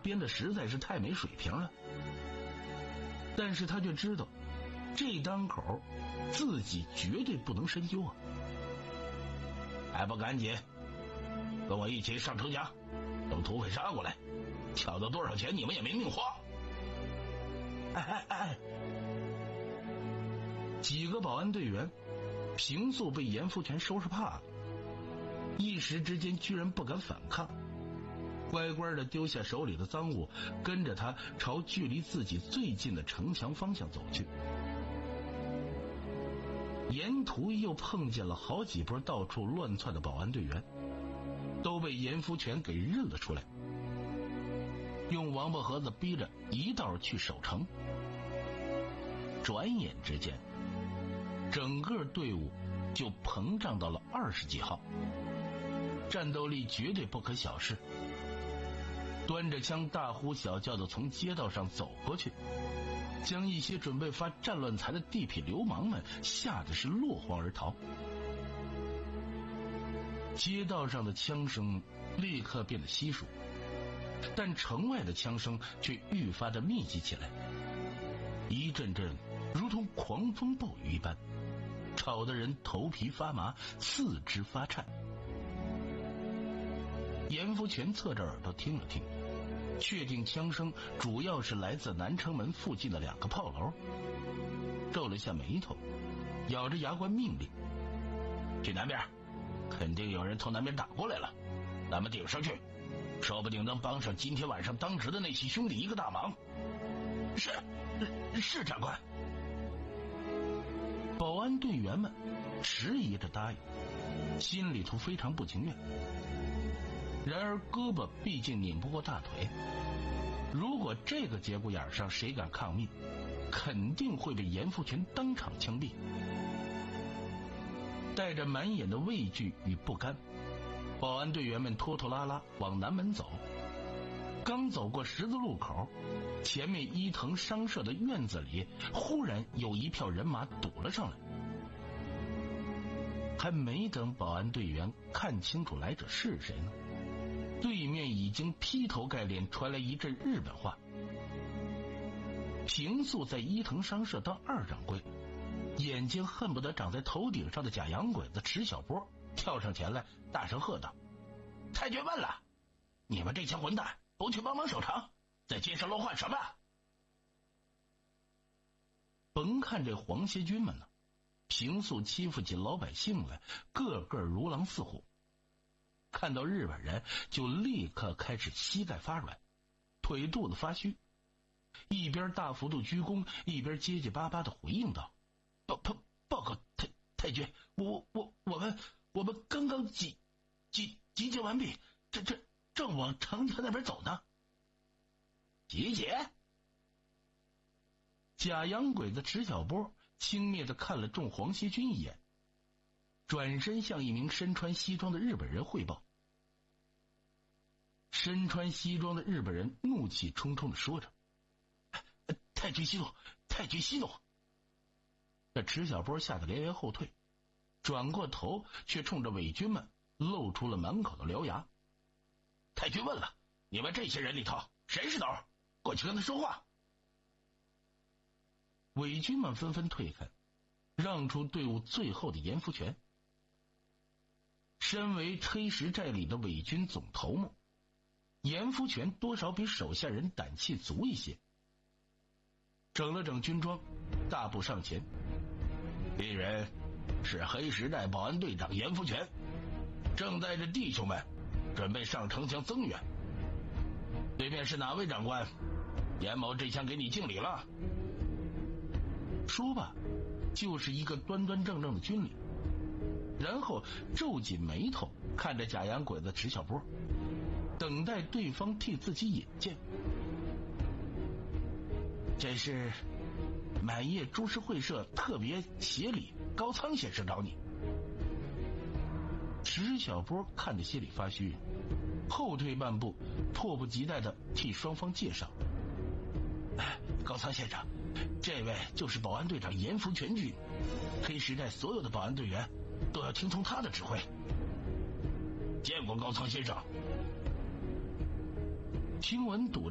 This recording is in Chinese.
编的实在是太没水平了。但是他却知道，这当口自己绝对不能深究啊！还不赶紧跟我一起上城墙，等土匪杀过来，抢到多少钱你们也没命花！几个保安队员平素被严福全收拾怕了，一时之间居然不敢反抗，乖乖地丢下手里的赃物，跟着他朝距离自己最近的城墙方向走去。沿途又碰见了好几波到处乱窜的保安队员，都被严福全给认了出来，用王八盒子逼着一道去守城。转眼之间，整个队伍就膨胀到了20几号，战斗力绝对不可小视。端着枪大呼小叫的从街道上走过去，将一些准备发战乱财的地痞流氓们吓得是落荒而逃。街道上的枪声立刻变得稀疏，但城外的枪声却愈发的密集起来，一阵阵如同狂风暴雨一般，吵得人头皮发麻，四肢发颤。严福全侧着耳朵听了听，确定枪声主要是来自南城门附近的2个炮楼，皱了下眉头，咬着牙关命令：去南边，肯定有人从南边打过来了，咱们顶上去，说不定能帮上今天晚上当值的那些兄弟一个大忙。是长官。保安队员们迟疑着答应，心里头非常不情愿。然而胳膊毕竟拧不过大腿，如果这个节骨眼上谁敢抗命，肯定会被严福全当场枪毙。带着满眼的畏惧与不甘，保安队员们拖拖拉拉往南门走。刚走过十字路口，前面伊藤商社的院子里忽然有一票人马堵了上来。还没等保安队员看清楚来者是谁呢，对面已经劈头盖脸传来一阵日本话。平素在伊藤商社当2掌柜，眼睛恨不得长在头顶上的假洋鬼子池小波跳上前来，大声喝道：太君问了，你们这些混蛋不去帮忙守城，在街上乱换什么？甭看这皇协军们呢，平素欺负起老百姓来，个个如狼似虎，看到日本人就立刻开始膝盖发软，腿肚子发虚，一边大幅度鞠躬，一边结结巴巴的回应道：报告太君，我们刚刚集结完毕，正往城墙那边走呢。集结？假洋鬼子池小波轻蔑地看了众皇协军一眼，转身向一名身穿西装的日本人汇报。身穿西装的日本人怒气冲冲地说着：太君息怒，太君息怒。这池小波吓得连连后退，转过头却冲着伪军们露出了满口的獠牙。太君问了，你们这些人里头谁是头？过去跟他说话。伪军们纷纷退开，让出队伍最后的严福全。身为黑石寨里的伪军总头目，严福全多少比手下人胆气足一些。整了整军装，大步上前：鄙人是黑石寨保安队长严福全，正带着弟兄们准备上城墙增援。对面是哪位长官？严某这厢给你敬礼了。说罢就是一个端端正正的军礼，然后皱紧眉头看着假洋鬼子池小波，等待对方替自己引荐。这是满业株式会社特别协理高仓先生找你。池小波看得心里发虚，后退半步，迫不及待地替双方介绍：高仓先生，这位就是保安队长严福全君，黑石寨所有的保安队员都要听从他的指挥。见过高仓先生。听闻堵